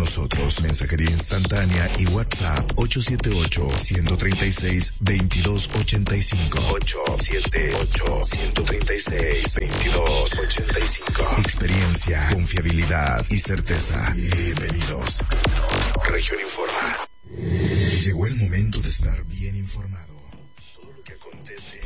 nosotros. Mensajería instantánea y WhatsApp 878-136-2285. 878-136-2285. Experiencia, confiabilidad y certeza. Bienvenidos. Región Informa. Llegó el momento de estar bien informado. Todo lo que acontece.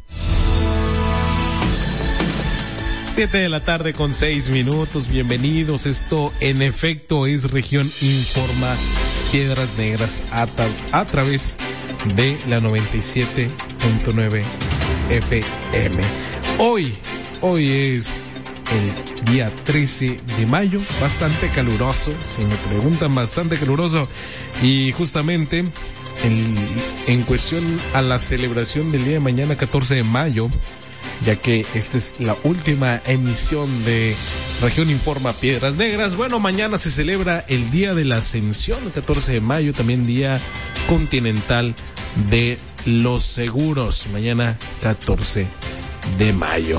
7:06 p.m. Bienvenidos. Esto en efecto es Región Informa, Piedras Negras a través de la 97.9 FM. Hoy es el día 13 de mayo, bastante caluroso, si me preguntan, bastante caluroso, y justamente en cuestión a la celebración del día de mañana, 14 de mayo, ya que esta es la última emisión de Región Informa Piedras Negras. Bueno, mañana se celebra el Día de la Ascensión, el 14 de mayo, también Día Continental de los Seguros, mañana 14 de mayo.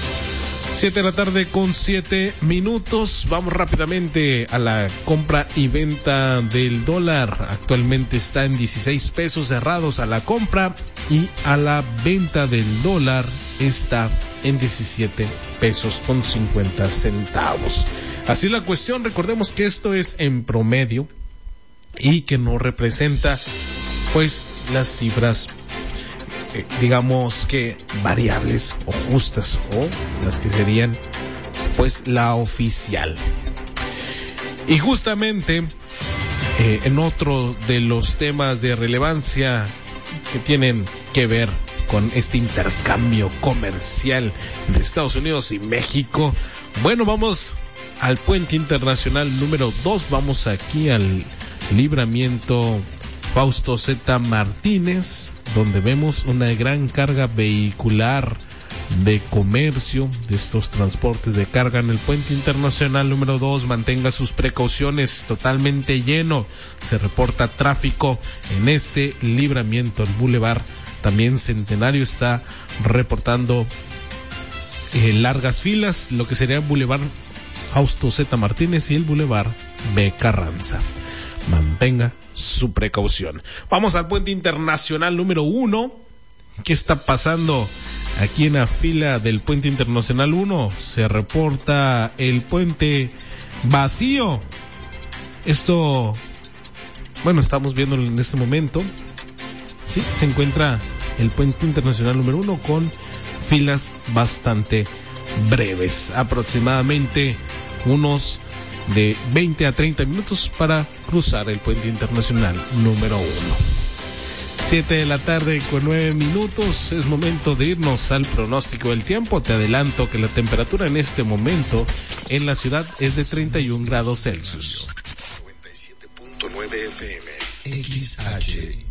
7:07 p.m. Vamos rápidamente a la compra y venta del dólar. Actualmente está en 16 pesos cerrados a la compra, y a la venta del dólar está en 17 pesos con 50 centavos. Así la cuestión. Recordemos que esto es en promedio y que no representa pues las cifras digamos que variables o justas, o las que serían pues la oficial. Y justamente en otro de los temas de relevancia que tienen que ver con este intercambio comercial de Estados Unidos y México, bueno, vamos al puente internacional número 2, vamos aquí al libramiento Fausto Z. Martínez, donde vemos una gran carga vehicular de comercio, de estos transportes de carga en el puente internacional número 2. Mantenga sus precauciones, totalmente lleno. Se reporta tráfico en este libramiento. El Boulevard también Centenario está reportando largas filas, lo que sería el Boulevard Fausto Z. Martínez y el Boulevard B. Carranza. Mantenga su precaución. Vamos al puente internacional número 1. ¿Qué está pasando aquí en la fila del puente internacional 1? Se reporta el puente vacío. Esto, bueno, estamos viéndolo en este momento. Sí, se encuentra el puente internacional número 1 con filas bastante breves, aproximadamente unos de 20 a 30 minutos para cruzar el puente internacional número 1. 7:09 p.m. Es momento de irnos al pronóstico del tiempo. Te adelanto que la temperatura en este momento en la ciudad es de 31 grados Celsius. 97.9 FM XH